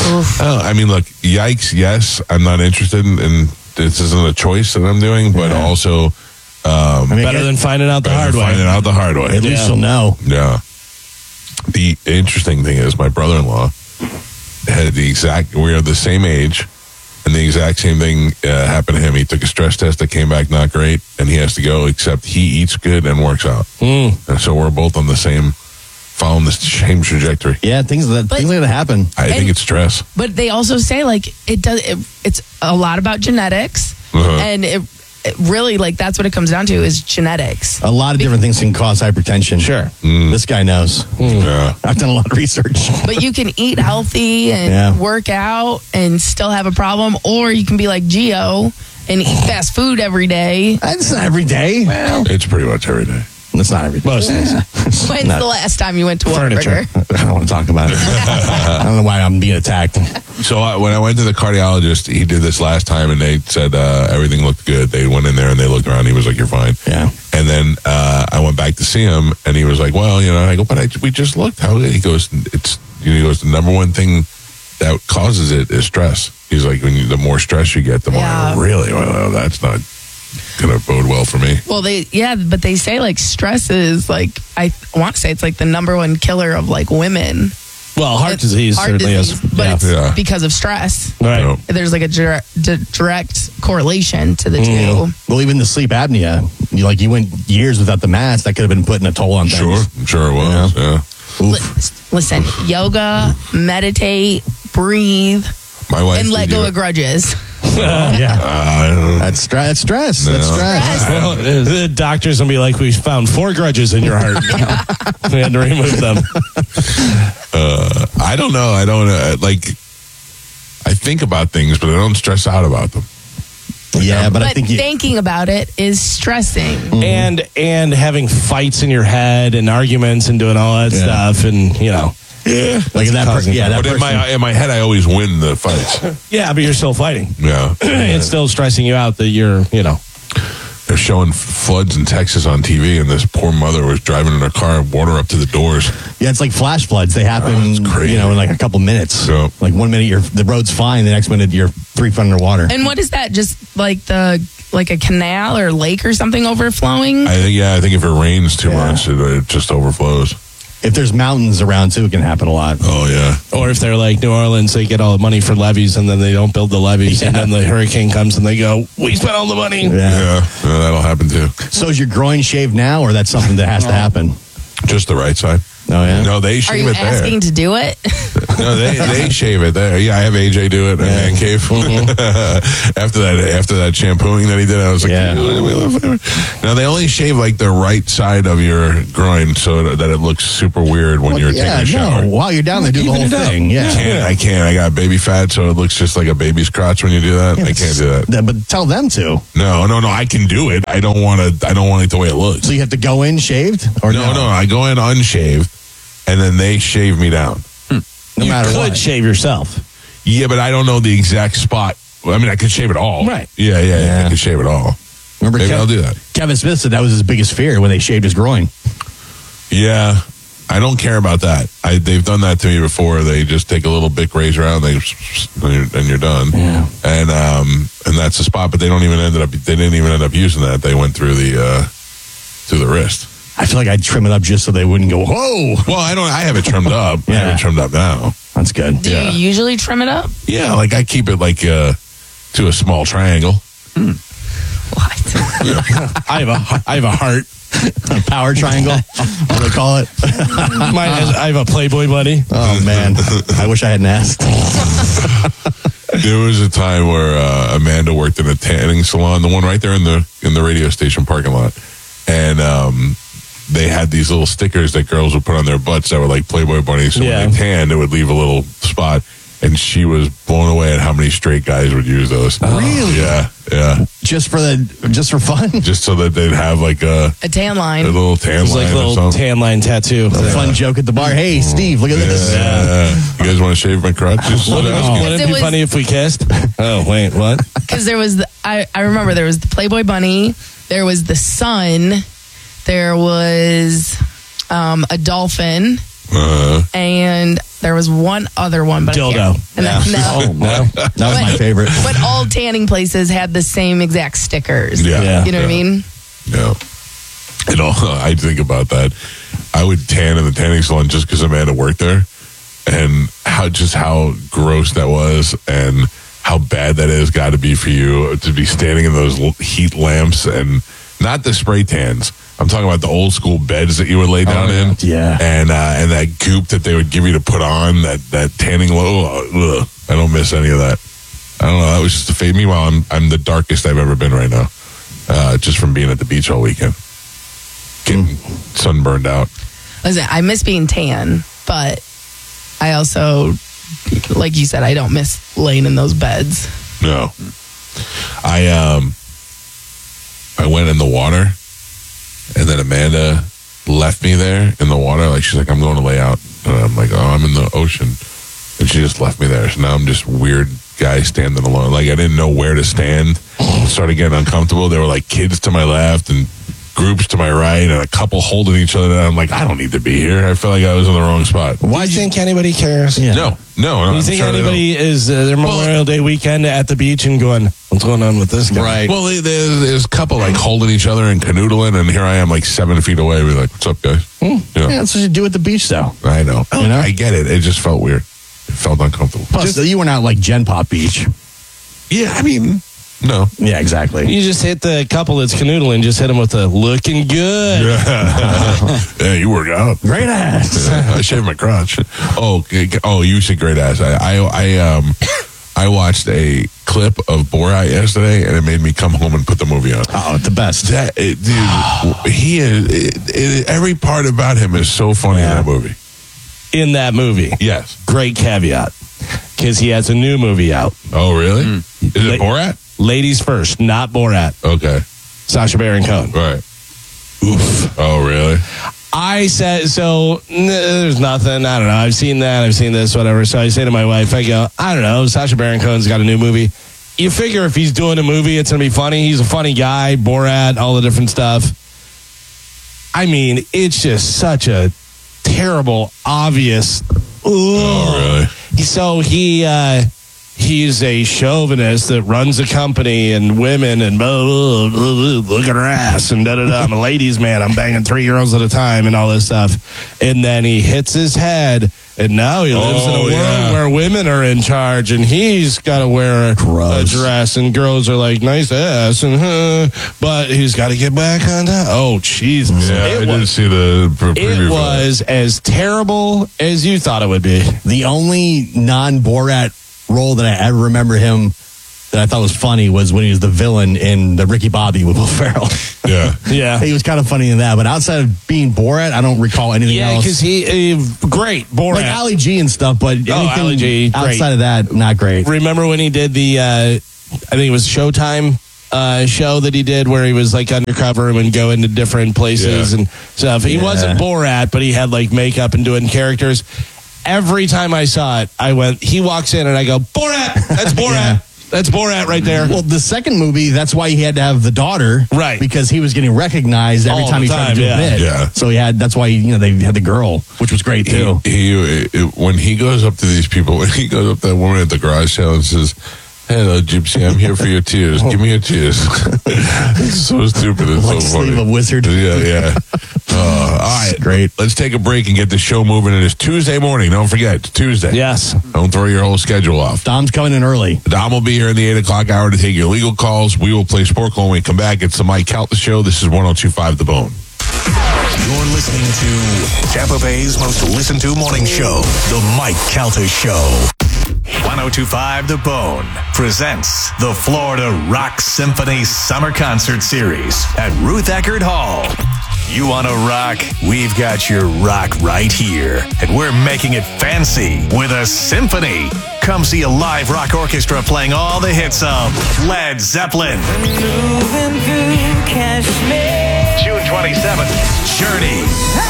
look, yikes, yes, I'm not interested in this isn't a choice that I'm doing, but also Better than finding out the hard way. Finding out the hard way. At least you'll know. Yeah. The interesting thing is my brother-in-law had we are the same age, and the exact same thing happened to him. He took a stress test that came back not great, and he has to go, except he eats good and works out. And so we're both on following the same trajectory. Yeah, things like that happen. I think it's stress. But they also say it's a lot about genetics, and it really that's what it comes down to is genetics. A lot of different things can cause hypertension. Sure. This guy knows. Yeah. I've done a lot of research. But you can eat healthy and work out and still have a problem, or you can be like Gio and eat fast food every day. That's not every day. Well, It's pretty much every day. that's not every day. Most days. When's the last time you went to Furniture. Whataburger? I don't want to talk about it. I don't know why I'm being attacked. So when I went to the cardiologist, he did this last time, and they said everything looked good. They went in there and they looked around. He was like, "You're fine." Yeah. And then I went back to see him, and he was like, "Well, I go, but we just looked." He goes, the number one thing that causes it is stress. He's like, the more stress you get, the more. Yeah. Really, well, that's not going to bode well for me. Well, but they say stress is I want to say it's the number one killer of women. Well, heart disease certainly is. But it's because of stress. Right. So, There's a direct correlation to the two. Well, even the sleep apnea, you went years without the mask. That could have been putting a toll on things. I'm sure it was. Yeah. Listen, yoga, meditate, breathe, My wife and let did go it. of grudges. That's stress. That's stress. That's stress. Well, the doctor's going to be like, we found 4 grudges in your heart. We had to remove them. I don't know. I don't I think about things, but I don't stress out about them. Yeah, but I think thinking about it is stressing. And having fights in your head and arguments and doing all that stuff. And, like that person. Yeah, that But person. in my head, I always win the fights. yeah, but you're still fighting. Yeah. It's still stressing you out that you're, They're showing floods in Texas on TV, and this poor mother was driving in her car, water up to the doors. Yeah, it's like flash floods. They happen, it's crazy. in a couple minutes. Yeah. 1 minute the road's fine, the next minute you're 3 feet underwater. And what is that? Just a canal or lake or something overflowing? I think if it rains too much, it just overflows. If there's mountains around too, it can happen a lot. Oh, yeah. or if they're like New Orleans, they get all the money for levees and then they don't build the levees. And then the hurricane comes and they go, we spent all the money. Yeah, that'll happen too. So is your groin shaved now, or that's something that has to happen? Just the right side. Oh, yeah? No, they Are shave you it there. asking to do it? No, they shave it there. Yeah, I have AJ do it in Man Cave. after that shampooing that he did, I was like, No, they only shave the right side of your groin so that it looks super weird when you're taking a shower. No. While you're down there, do the whole thing. Yeah. I can't. I got baby fat, so it looks just like a baby's crotch when you do that. I can't do that. But tell them to. No. I can do it. I don't want it the way it looks. So you have to go in shaved? Or No. I go in unshaved, and then they shave me down. No matter You could what. shave yourself. Yeah, but I don't know the exact spot. I mean, I could shave it all. Right. Yeah. I could shave it all. Remember, Maybe I'll do that. Kevin Smith said that was his biggest fear when they shaved his groin. Yeah, I don't care about that. They've done that to me before. They just take a little Bic razor out and you're done. Yeah. And that's the spot. But they didn't even end up using that. They went through the wrist. I feel like I'd trim it up just so they wouldn't go, whoa. Well, I have it trimmed up. Yeah. I have it trimmed up now. That's good. Do you usually trim it up? Yeah, like I keep it like to a small triangle. What? I have a heart. A power triangle. What do they call it? I have a Playboy buddy. Oh, man. I wish I hadn't asked. There was a time where Amanda worked in a tanning salon, the one right there in the radio station parking lot, and they had these little stickers that girls would put on their butts that were like Playboy bunnies. So when they tanned, it would leave a little spot. And she was blown away at how many straight guys would use those. Really? Yeah. Just for fun? Just so that they'd have like a tan line. A little tan line. Like a or little something. tan line tattoo. A fun joke at the bar. Hey, Steve, look at this. You guys want to shave my crotches? Wouldn't it be funny if we kissed? Oh, wait, what? Because there was, I remember there was the Playboy bunny, there was the sun, there was a dolphin, and there was one other one. But dildo. No. That was my favorite. But all tanning places had the same exact stickers. Yeah. You know what I mean? Yeah. You know, I think about that. I would tan in the tanning salon just because Amanda worked there, and how gross that was, and how bad that is got to be for you to be standing in those heat lamps, and not the spray tans. I'm talking about the old school beds that you would lay down in. Yeah. And that goop that they would give you to put on, that tanning I don't miss any of that. I don't know. That was just a fade. Meanwhile, I'm the darkest I've ever been right now. Just from being at the beach all weekend. Getting sunburned out. Listen, I miss being tan, but I also, like you said, I don't miss laying in those beds. No. I went in the water, and then Amanda left me there in the water. Like, she's like, I'm going to lay out. And I'm like, oh, I'm in the ocean. And she just left me there. So now I'm just weird guy standing alone. Like, I didn't know where to stand. Started getting uncomfortable. There were like kids to my left and groups to my right and a couple holding each other. And I'm like, I don't need to be here. I felt like I was in the wrong spot. Why do you think anybody cares? Yeah. No. Do you think anybody is their Memorial Day weekend at the beach and going, what's going on with this guy? Right. Well, there's a couple like holding each other and canoodling, and here I am like 7 feet away. We're like, what's up, guys? Yeah, that's what you do at the beach, though. I know. You know? I get it. It just felt weird. It felt uncomfortable. Plus, you were not like Gen Pop Beach. Yeah, I mean, no. Yeah, exactly. You just hit the couple that's canoodling, just hit them with a looking good. Yeah, you work out. Great ass. I shaved my crotch. Oh, you said great ass. I watched a clip of Borat yesterday, and it made me come home and put the movie on. Oh, the best. Dude, he is. Every part about him is so funny in that movie. In that movie. Yes. Great caveat. Because he has a new movie out. Oh, really? Is it Borat? Ladies First, not Borat. Okay. Sacha Baron Cohen. Right. Oof. Oh, really? I said, there's nothing. I don't know. I've seen that. I've seen this, whatever. So I say to my wife, I go, I don't know. Sacha Baron Cohen's got a new movie. You figure if he's doing a movie, it's going to be funny. He's a funny guy. Borat, all the different stuff. I mean, it's just such a terrible, obvious. Oh, really? So he's a chauvinist that runs a company and women and look at her ass and I'm a ladies' man. I'm banging 3 girls at a time and all this stuff. And then he hits his head and now he lives in a world where women are in charge and he's got to wear a dress and girls are like, nice ass. And but he's got to get back on top. Oh, Jesus. Yeah, I didn't see the preview. It was as terrible as you thought it would be. The only non-Borat role that I ever remember him that I thought was funny was when he was the villain in the Ricky Bobby with Will Ferrell. Yeah. He was kind of funny in that, but outside of being Borat, I don't recall anything else. Yeah, because he great Borat. Like Ali G and stuff, but Ali G, outside of that, not great. Remember when he did the, I think it was Showtime show that he did where he was like undercover and would go into different places and stuff. He wasn't Borat, but he had like makeup and doing characters. Every time I saw it, I went, he walks in and I go, Borat, that's Borat. That's Borat right there. Well, the second movie, that's why he had to have the daughter. Right. Because he was getting recognized every All time the he tried to do time, a bit. yeah. So that's why, they had the girl, which was great too. When he goes up to these people, when he goes up to that woman at the garage sale and says, "Hello, Gypsy, I'm here for your tears. Give me your tears." It's so stupid. It's Like so funny. Sleeve of Wizard. Yeah. All right, great. Let's take a break and get the show moving. It is Tuesday morning. Don't forget, it's Tuesday. Yes. Don't throw your whole schedule off. Dom's coming in early. Dom will be here in the 8 o'clock hour to take your legal calls. We will play Sporkle when we come back. It's the Mike Calta Show. This is 102.5 The Bone. You're listening to Tampa Bay's most listened to morning show, The Mike Calta Show. 102.5 The Bone presents the Florida Rock Symphony Summer Concert Series at Ruth Eckerd Hall. You want to rock? We've got your rock right here. And we're making it fancy with a symphony. Come see a live rock orchestra playing all the hits of Led Zeppelin. June 27th, Journey.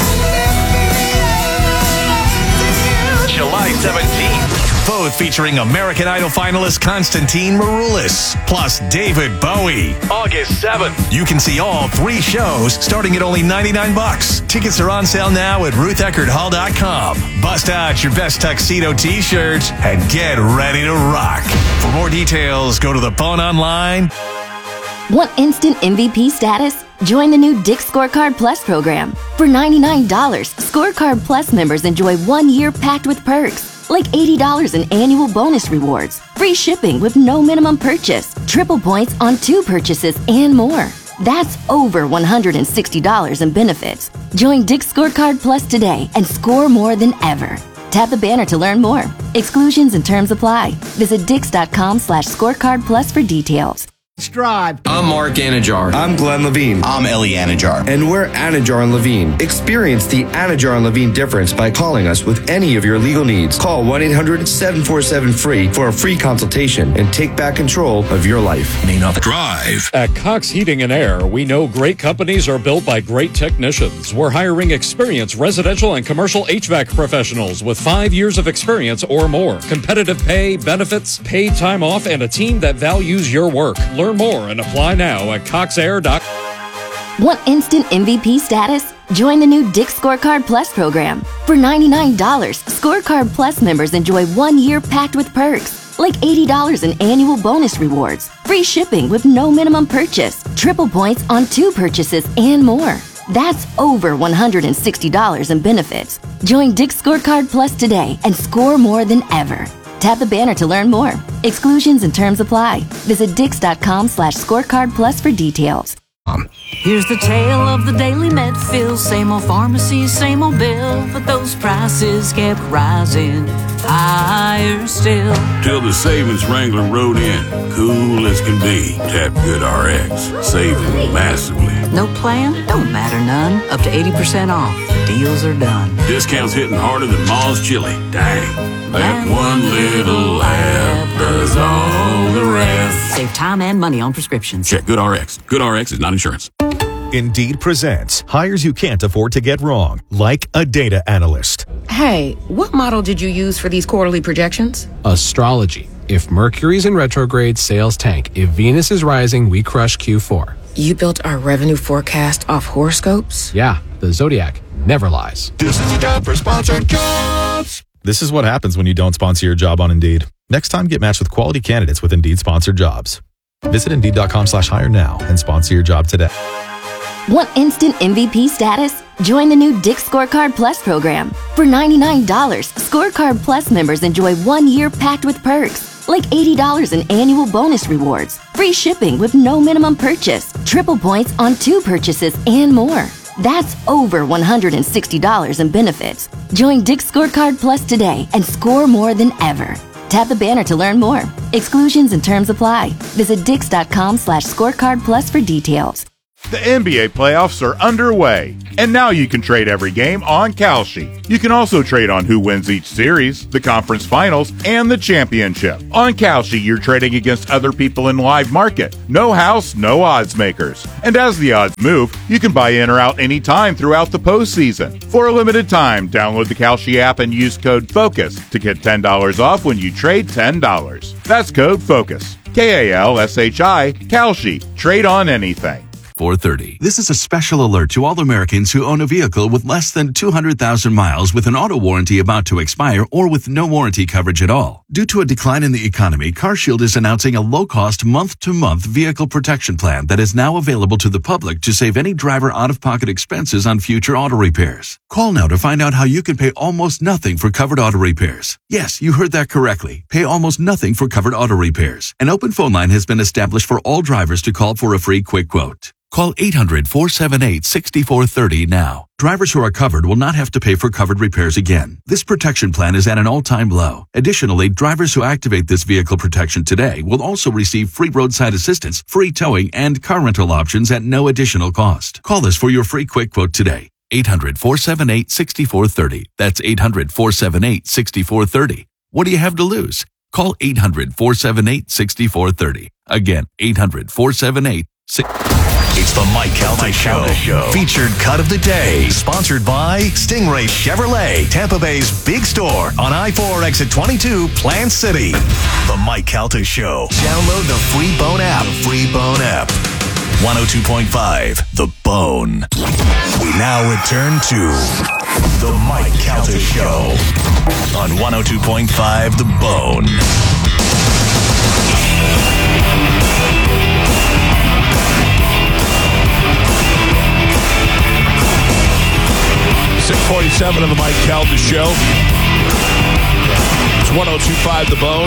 July 17th, both featuring American Idol finalist Konstantin Maroulis, plus David Bowie. August 7th, you can see all 3 shows starting at only $99. Tickets are on sale now at RuthEckerdHall.com. Bust out your best tuxedo t-shirts and get ready to rock. For more details, go to The Bone online. Want instant MVP status? Join the new Dick's Scorecard Plus program. For $99, Scorecard Plus members enjoy 1 year packed with perks, like $80 in annual bonus rewards, free shipping with no minimum purchase, triple points on 2 purchases, and more. That's over $160 in benefits. Join Dick's Scorecard Plus today and score more than ever. Tap the banner to learn more. Exclusions and terms apply. Visit dix.com/scorecard plus for details. Drive. I'm Mark Anajar. I'm Glenn Levine. I'm Ellie Anajar. And we're Anajar and Levine. Experience the Anajar and Levine difference by calling us with any of your legal needs. Call 1-800-747-FREE for a free consultation and take back control of your life. May not drive. At Cox Heating and Air, we know great companies are built by great technicians. We're hiring experienced residential and commercial HVAC professionals with 5 years of experience or more. Competitive pay, benefits, paid time off, and a team that values your work. Learn more and apply now at coxair.com. Want instant MVP status? Join the new Dick's Scorecard Plus program. For $99, Scorecard Plus members enjoy 1 year packed with perks, like $80 in annual bonus rewards, free shipping with no minimum purchase, triple points on 2 purchases, and more. That's over $160 in benefits. Join Dick's Scorecard Plus today and score more than ever. Tap the banner to learn more. Exclusions and terms apply. Visit dix.com/scorecard plus for details. Here's the tale of the daily Medfill. Same old pharmacy, same old bill, but those prices kept rising higher still. Till the savings wrangler rode in, cool as can be. Tap GoodRx, saving massively. No plan? Don't matter none. Up to 80% off. The deals are done. Discounts hitting harder than Ma's chili. Dang. That one little app does all the rest. Save time and money on prescriptions. Check GoodRx. GoodRx is not insurance. Indeed presents hires you can't afford to get wrong, like a data analyst. Hey, what model did you use for these quarterly projections? Astrology. If Mercury's in retrograde, sales tank. If Venus is rising, we crush Q4. You built our revenue forecast off horoscopes? Yeah, the Zodiac never lies. This is time for sponsored jobs. This is what happens when you don't sponsor your job on Indeed. Next time, get matched with quality candidates with Indeed sponsored jobs. Visit Indeed.com/hire now and sponsor your job today. Want instant MVP status? Join the new Dick's Scorecard Plus program. For $99, Scorecard Plus members enjoy 1 year packed with perks, like $80 in annual bonus rewards, free shipping with no minimum purchase, triple points on 2 purchases, and more. That's over $160 in benefits. Join Dick's Scorecard Plus today and score more than ever. Tap the banner to learn more. Exclusions and terms apply. Visit dix.com/scorecard plus for details. The NBA playoffs are underway, and now you can trade every game on Kalshi. You can also trade on who wins each series, the conference finals, and the championship. On Kalshi, you're trading against other people in live market. No house, no odds makers. And as the odds move, you can buy in or out anytime throughout the postseason. For a limited time, download the Kalshi app and use code FOCUS to get $10 off when you trade $10. That's code FOCUS. Kalshi. Kalshi. Trade on anything. 4:30. This is a special alert to all Americans who own a vehicle with less than 200,000 miles with an auto warranty about to expire or with no warranty coverage at all. Due to a decline in the economy, CarShield is announcing a low-cost month-to-month vehicle protection plan that is now available to the public to save any driver out-of-pocket expenses on future auto repairs. Call now to find out how you can pay almost nothing for covered auto repairs. Yes, you heard that correctly. Pay almost nothing for covered auto repairs. An open phone line has been established for all drivers to call for a free quick quote. Call 800-478-6430 now. Drivers who are covered will not have to pay for covered repairs again. This protection plan is at an all-time low. Additionally, drivers who activate this vehicle protection today will also receive free roadside assistance, free towing, and car rental options at no additional cost. Call us for your free quick quote today. 800-478-6430. That's 800-478-6430. What do you have to lose? Call 800-478-6430. Again, 800-478-6430. It's the Mike Calta Show. Featured cut of the day. Sponsored by Stingray Chevrolet, Tampa Bay's big store on I-4 exit 22, Plant City. The Mike Calta Show. Download the free Bone app. 102.5, The Bone. We now return to the Mike Calta Show on 102.5, The Bone. 647 of the Mike Calta Show. It's 102.5 The Bone.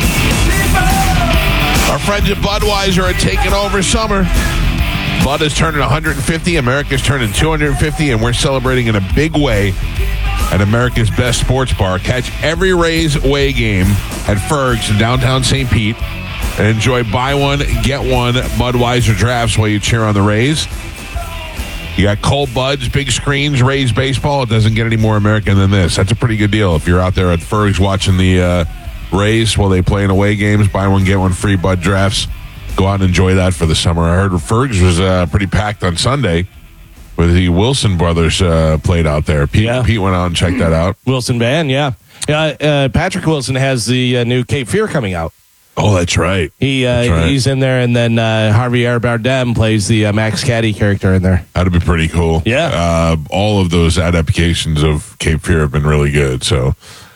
Our friends at Budweiser are taking over summer. Bud is turning 150, America's turning 250, and we're celebrating in a big way at America's best sports bar. Catch every Rays away game at Ferg's in downtown St. Pete and enjoy buy one, get one Budweiser drafts while you cheer on the Rays. You got cold buds, big screens, Rays baseball. It doesn't get any more American than this. That's a pretty good deal. If you're out there at Ferg's watching the Rays while they play in away games, buy one, get one free Bud drafts. Go out and enjoy that for the summer. I heard Ferg's was pretty packed on Sunday where the Wilson brothers played out there. Pete went out and checked that out. Wilson Band, yeah. Patrick Wilson has the new Cape Fear coming out. Oh, that's right. He's in there, and then Javier Bardem plays the Max Caddy character in there. That'd be pretty cool. Yeah. All of those adaptations of Cape Fear have been really good. So,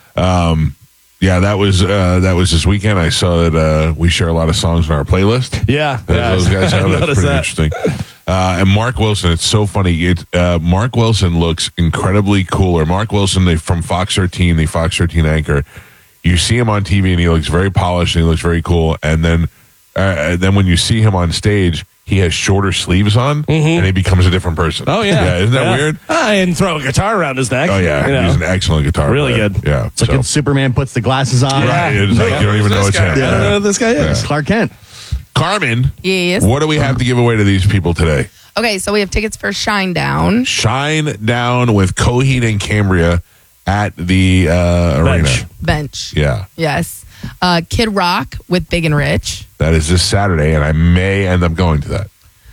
that was this weekend. I saw that we share a lot of songs in our playlist. Yeah. Those guys have. That's pretty interesting. And Mark Wilson, it's so funny. Mark Wilson looks incredibly cooler. Mark Wilson, from Fox 13, the Fox 13 anchor. You see him on TV and he looks very polished and he looks very cool. And then when you see him on stage, he has shorter sleeves on and he becomes a different person. Oh, yeah. Isn't that weird? And throw a guitar around his neck. Oh, yeah. He's an excellent guitar really player. Good. Yeah. It's like when Superman puts the glasses on. Right. It's like you don't even know it's him. I don't know who this guy is. Clark Kent. Carmen. Yes. What do we have to give away to these people today? Okay, so we have tickets for Shine Down. Shine Down with Coheed and Cambria at the arena. Bench. Yeah. Yes. Kid Rock with Big and Rich. That is this Saturday, and I may end up going to that.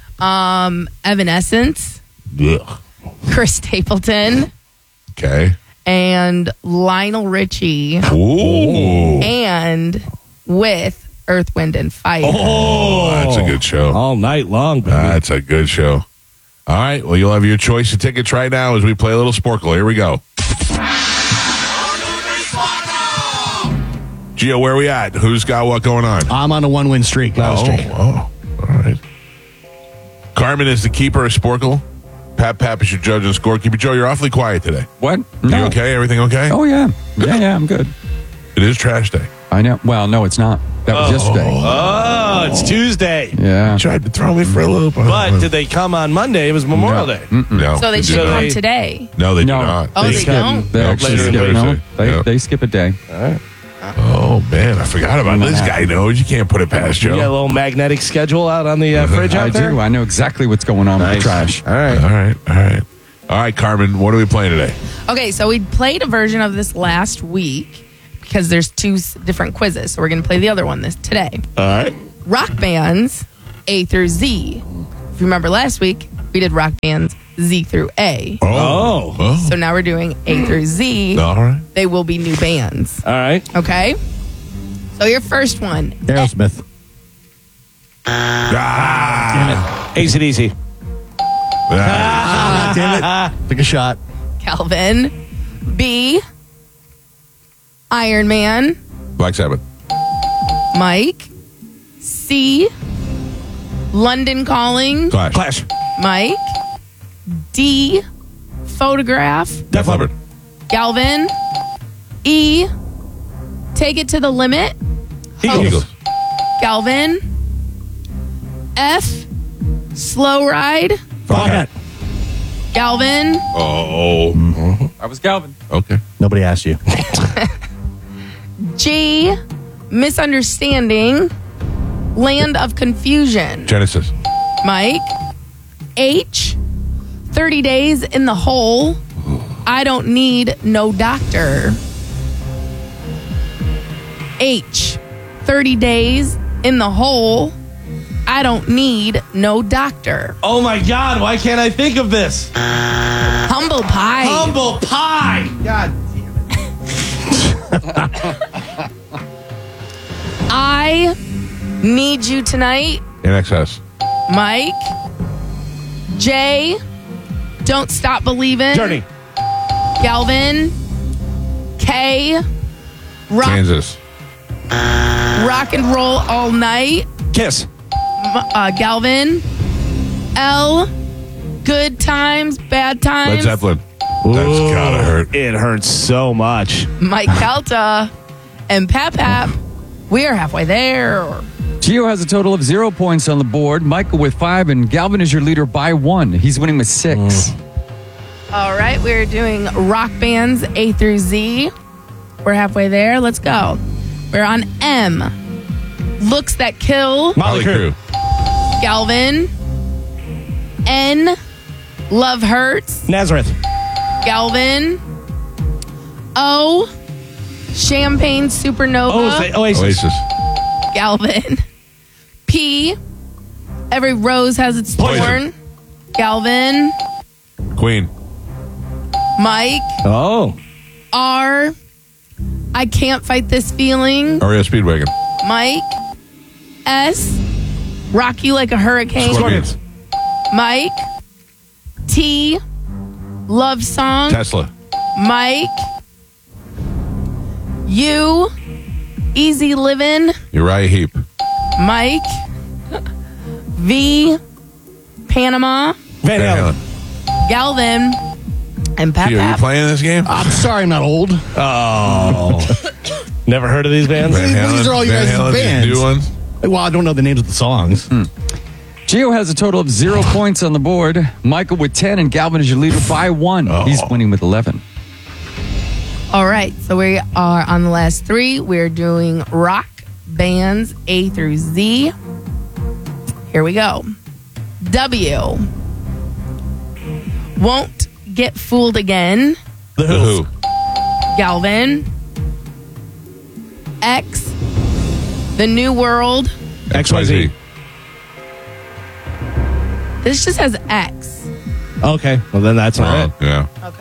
Evanescence. Ugh. Chris Stapleton. Okay. And Lionel Richie. Ooh. And with Earth, Wind, and Fire. Oh, that's a good show. All night long, baby. That's a good show. All right. Well, you'll have your choice of tickets right now as we play a little Sporkle. Here we go. Gio, where are we at? Who's got what going on? I'm on a 1-win streak. All right. Carmen is the keeper of Sporkle. Pap is your judge and scorekeeper. Joe, you're awfully quiet today. What? You okay? Everything okay? Oh, yeah. Yeah, I'm good. It is trash day. I know. Well, no, it's not. That was yesterday. Oh, it's Tuesday. Yeah. You tried to throw me for a loop. But did they come on Monday? It was Memorial Day. No. So they should come today. No, they do not. Oh, they don't? They actually skip they skip a day. All right. Oh, man. I forgot about this guy knows. You can't put it past Joe. You got a little magnetic schedule out on the fridge out there? I do. I know exactly what's going on with the trash. All right. All right, Carmen, what are we playing today? Okay, so we played a version of this last week because there's two different quizzes. So we're going to play the other one today. All right. Rock bands A through Z. If you remember last week, we did rock bands Z through A. Oh. So now we're doing A through Z. All right. They will be new bands. All right. Okay? So your first one. Aerosmith. AC/DC. Damn it. Take a shot. Calvin. B. Iron Man. Black Sabbath. Mike. C. London Calling. Clash. Mike. D. Photograph. Def Leppard. Galvin. E. Take It to the Limit. Eagles. Galvin. F. Slow Ride. Foghat. Galvin. Oh. I was Galvin. Okay. Nobody asked you. G. Misunderstanding. Land of Confusion. Genesis. Mike. H. 30 Days in the Hole. I Don't Need No Doctor. H. 30 Days in the Hole. I Don't Need No Doctor. Oh my God, why can't I think of this? Humble Pie. Humble Pie. God I Need You Tonight. In Excess. Mike. J. Don't Stop Believing. Journey. Galvin. K. Kansas. Rock and Roll All Night. Kiss. Galvin. L. Good Times, Bad Times. Led Zeppelin. That's gotta hurt. It hurts so much. Mike Calta and Pap. We are halfway there. Gio has a total of 0 points on the board. Michael with 5, and Galvin is your leader by 1. He's winning with 6. All right, we're doing rock bands A through Z. We're halfway there. Let's go. We're on M. Looks That Kill. Motley Crue. Galvin. N. Love Hurts. Nazareth. Galvin. O. Champagne Supernova. Oasis. Galvin. P. Every Rose Has Its Thorn. Galvin. Queen. Mike. Oh. R. I Can't Fight This Feeling. REO Speedwagon. Mike. S. Rock You Like a Hurricane. Scorpions. Mike. T. Love Song. Tesla. Mike. U. Easy Livin'. Uriah Heep. Mike. V. Panama. Van Halen. Galvin. And Pap. Are you playing this game? I'm sorry, I'm not old. Oh. Never heard of these bands? Van Halen. These are all you Van guys' Halen, bands. New ones. Well, I don't know the names of the songs. Gio has a total of 0 points on the board. Michael with 10, and Galvin is your leader by 1. He's winning with 11. All right, so we are on the last 3. We're doing rock bands A through Z. Here we go. W. Won't Get Fooled Again. The Who. Galvin. X. The New World. XYZ. This just has X. Okay, well then that's all right. Yeah. Okay.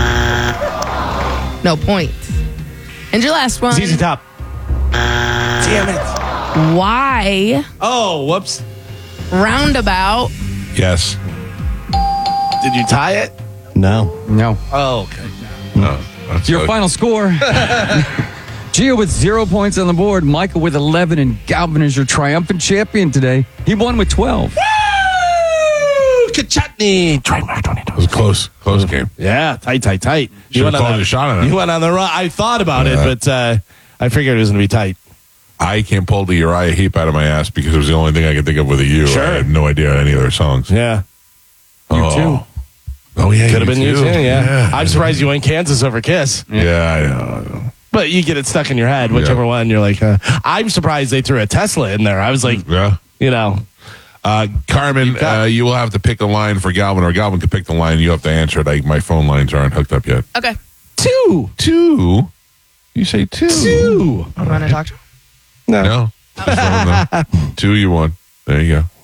No point. And your last one. ZZ Top. Damn it. Y. Oh, whoops. Roundabout. Yes. Did you tie it? No. Oh, okay. No. That's Your good. final score. Gio with 0 points on the board. Michael with 11, and Galvin is your triumphant champion today. He won with 12. Woo! Kachutney. Trademark 22. It was close. Close game. Yeah, tight. Should have called a shot on it. You went on the run. I thought about it, but I figured it was going to be tight. I can't pull the Uriah Heep out of my ass because it was the only thing I could think of with a U. Sure. I had no idea any of their songs. Yeah. You too. Oh, yeah. Could have been you too, yeah. I'm surprised you went Kansas over Kiss. Yeah, I know. But you get it stuck in your head, whichever one. You're like, I'm surprised they threw a Tesla in there. I was like, you know. Carmen, you will have to pick a line for Galvin, or Galvin can pick the line. You have to answer it. My phone lines aren't hooked up yet. Okay. Two. You say 2. You want to talk to him? No. 2 you won. There you go.